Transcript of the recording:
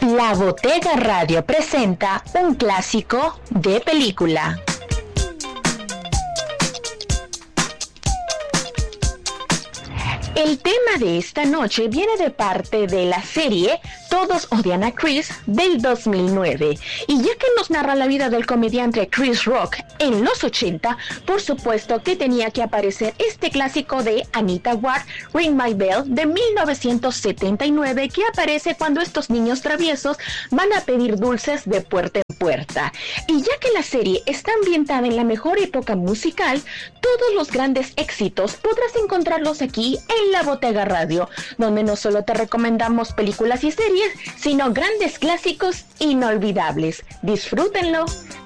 La Botega Radio presenta un clásico de película. El tema de esta noche viene de parte de la serie Todos odian a Chris del 2009. Y ya que nos narra la vida del comediante Chris Rock en los 80, por supuesto que tenía que aparecer este clásico de Anita Ward, Ring My Bell, de 1979, que aparece cuando estos niños traviesos van a pedir dulces de puerta en puerta. Y ya que la serie está ambientada en la mejor época musical, todos los grandes éxitos podrás encontrarlos aquí en La Botega Radio, donde no solo te recomendamos películas y series, sino grandes clásicos inolvidables. Disfrútenlo.